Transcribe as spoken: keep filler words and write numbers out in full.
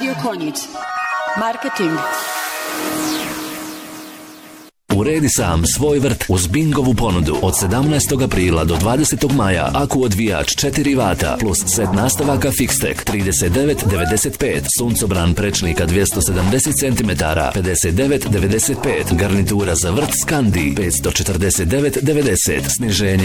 Radio Konjic. Marketing. Uredi sam svoj vrt uz Bingovu ponudu. Od sedamnaestog aprila do dvadesetog maja Aku odvijač četiri vata plus set nastavaka Fixtech trideset devet devedeset pet, suncobran prečnika dvjesto sedamdeset centimetara pedeset devet devedeset pet, garnitura za vrt Scandi petsto četrdeset devet devedeset, sniženje